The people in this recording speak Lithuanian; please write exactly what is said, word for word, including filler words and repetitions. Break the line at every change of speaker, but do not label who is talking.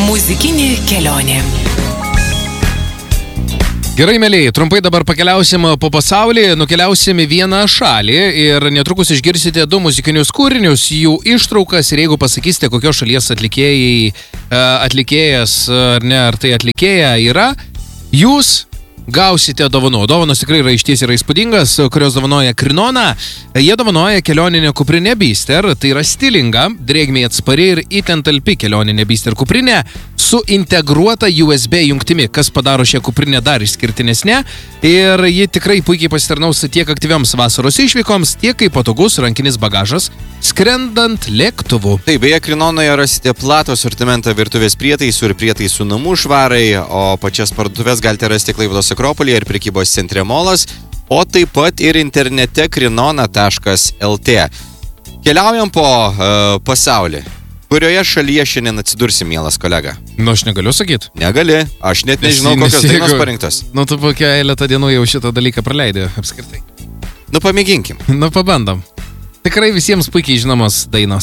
Muzikinė kelionė.
Gerai, mėlyje, trumpai dabar pakeliausim po pasaulį, nukeliausim į vieną šalį ir netrukus išgirsite du muzikinius kūrinius, jų ištraukas ir jeigu pasakysite, kokios šalies atlikėjai, atlikėjas ar ne, ar tai atlikėja yra, jūs gausite dovanų. Dovanos tikrai yra išties yra įspūdingas, kurios dovanoja Krinona. Jie dovanoja kelioninę kuprinę Bister, tai yra stilinga, drėgmei atspari ir itin talpi kelioninė Bister kuprinė su integruota U S B jungtimi, kas padaro šią kuprinę dar išskirtinesnė ir ji tikrai puikiai pasitarnaus tiek aktyvioms vasaros išvykoms, tiek kaip patogus rankinis bagažas skrendant lėktuvu.
Taip, beje, Krinonoje rasite platų asortimentą virtuvės prietaisų ir prietaisų namų švarai, o pačias parduotuvės galite rasti Klaipėdos Akropolyje ir prekybos centre Molas, o taip pat ir internete krinona taškas el tė. Keliaujam po uh, pasaulį. Kurioje šalyje šiandien atsidursi, mielas kolega?
Nu, aš negaliu sakyti.
Negali, aš net nežinau,
Nes-
kokios
nes
dainos
jeigu-
parinktos.
Nu, tu po keletą dienų jau šitą dalyką praleidai apskritai.
Nu, pamėginkim.
Nu, pabandom. Tikrai visiems puikiai žinomos dainos.